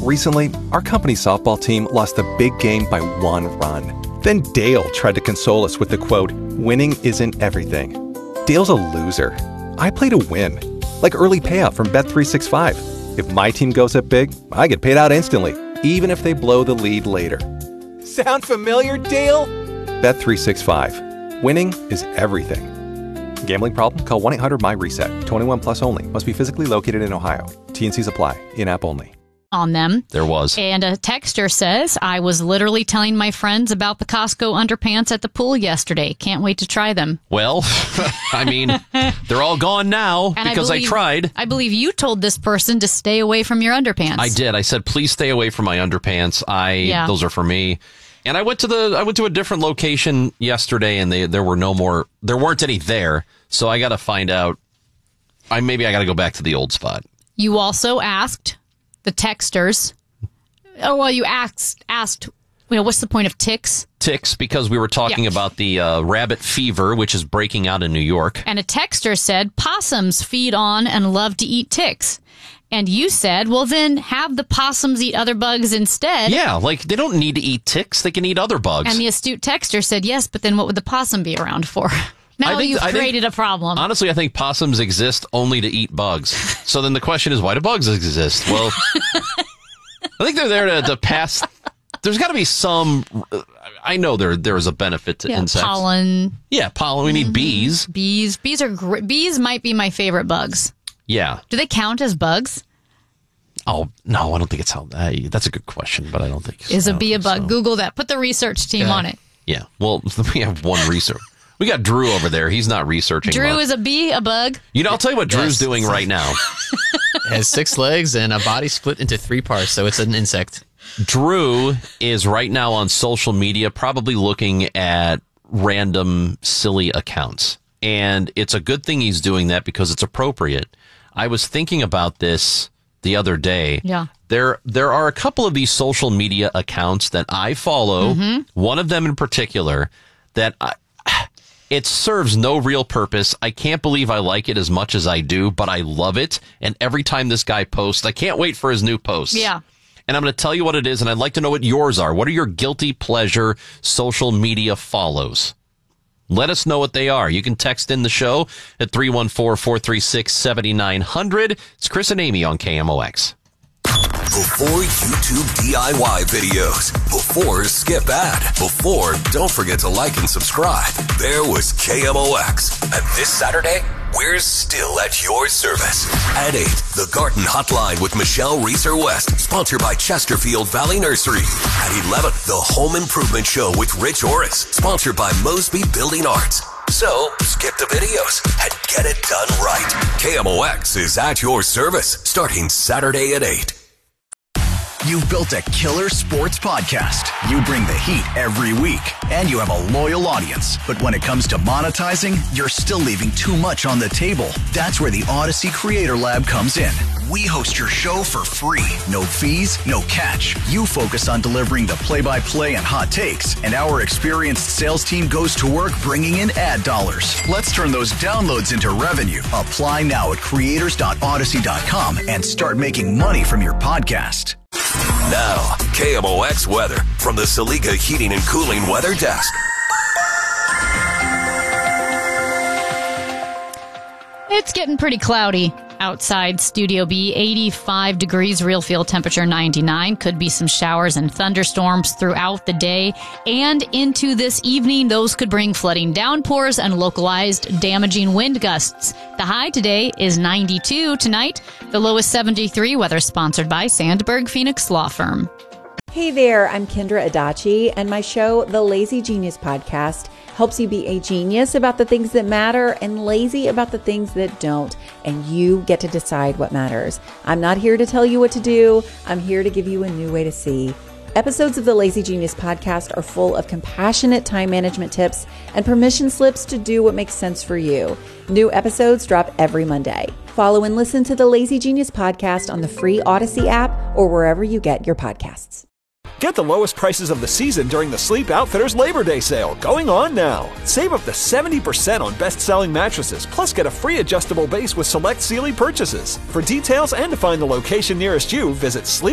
Recently, our company softball team lost a big game by 1 run. Then Dale tried to console us with the quote, "Winning isn't everything." Dale's a loser. I play to win. Like early payout from Bet365. If my team goes up big, I get paid out instantly, even if they blow the lead later. Sound familiar, Dale? Bet365. Winning is everything. Gambling problem? Call 1-800-MY-RESET. 21 plus only. Must be physically located in Ohio. T&Cs apply. In-app only. On them. There was. And a texter says, I was literally telling my friends about the Costco underpants at the pool yesterday. Can't wait to try them. Well, I mean, they're all gone now because I tried. I believe you told this person to stay away from your underpants. I did. I said, please stay away from my underpants. Those are for me. And I went to a different location yesterday, and there weren't any there. So I got to find out. Maybe I got to go back to the old spot. You also asked the texters. Oh, well, you asked, what's the point of ticks? Ticks, because we were talking about the rabbit fever, which is breaking out in New York. And a texter said possums feed on and love to eat ticks. And you said, well, then have the possums eat other bugs instead. Yeah, like they don't need to eat ticks. They can eat other bugs. And the astute texter said, yes, but then what would the possum be around for? Now you've created a problem. Honestly, I think possums exist only to eat bugs. So then the question is, why do bugs exist? Well, I think they're there to pass. There's got to be some. I know there is a benefit to insects. Pollen. Yeah, pollen. We need bees. Bees are great. Bees might be my favorite bugs. Yeah. Do they count as bugs? Oh, no, I don't think it's how. That's a good question, but I don't think Is a bee a bug? So. Google that. Put the research team on it. Yeah. Well, we have one research. We got Drew over there. He's not researching. Drew is a bee, a bug? I'll tell you what Drew's doing right now. It has 6 legs and a body split into 3 parts, so it's an insect. Drew is right now on social media probably looking at random silly accounts. And it's a good thing he's doing that because it's appropriate. I was thinking about this the other day. Yeah. There are a couple of these social media accounts that I follow, one of them in particular, that it serves no real purpose. I can't believe I like it as much as I do, but I love it. And every time this guy posts, I can't wait for his new posts. Yeah. And I'm going to tell you what it is, and I'd like to know what yours are. What are your guilty pleasure social media follows? Let us know what they are. You can text in the show at 314-436-7900. It's Chris and Amy on KMOX. Before YouTube DIY videos, before skip ad, before don't forget to like and subscribe, there was KMOX. And this Saturday, we're still at your service. At 8, the Garden Hotline with Michelle Reeser-West, sponsored by Chesterfield Valley Nursery. At 11, the Home Improvement Show with Rich Orris, sponsored by Mosby Building Arts. So, skip the videos and get it done right. KMOX is at your service, starting Saturday at 8. You've built a killer sports podcast. You bring the heat every week, and you have a loyal audience. But when it comes to monetizing, you're still leaving too much on the table. That's where the Odyssey Creator Lab comes in. We host your show for free. No fees, no catch. You focus on delivering the play-by-play and hot takes, and our experienced sales team goes to work bringing in ad dollars. Let's turn those downloads into revenue. Apply now at creators.odyssey.com and start making money from your podcast. Now, KMOX weather from the Saliga Heating and Cooling Weather Desk. It's getting pretty cloudy outside Studio B. 85 degrees, real field temperature 99. Could be some showers and thunderstorms throughout the day and into this evening. Those could bring flooding, downpours, and localized damaging wind gusts. The high today is 92 tonight. The low is 73. Weather sponsored by Sandberg Phoenix Law Firm. Hey there, I'm Kendra Adachi, and my show, The Lazy Genius Podcast, helps you be a genius about the things that matter and lazy about the things that don't, and you get to decide what matters. I'm not here to tell you what to do. I'm here to give you a new way to see. Episodes of the Lazy Genius Podcast are full of compassionate time management tips and permission slips to do what makes sense for you. New episodes drop every Monday. Follow and listen to the Lazy Genius Podcast on the free Odyssey app or wherever you get your podcasts. Get the lowest prices of the season during the Sleep Outfitters Labor Day sale going on now. Save up to 70% on best-selling mattresses, plus get a free adjustable base with select Sealy purchases. For details and to find the location nearest you, visit Sleep